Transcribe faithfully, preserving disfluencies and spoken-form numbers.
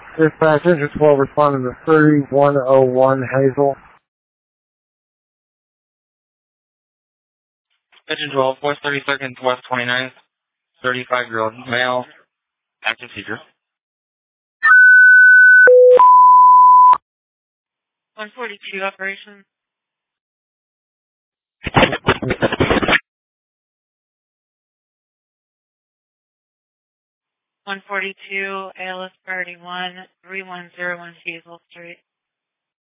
Dispatch, Engine twelve responding to three one oh one Hazel. Engine twelve, West thirty-second, West twenty-ninth, thirty-five-year-old male, active seizure. one forty-two operation. one forty-two, A L S priority one, three one zero one Hazel Street.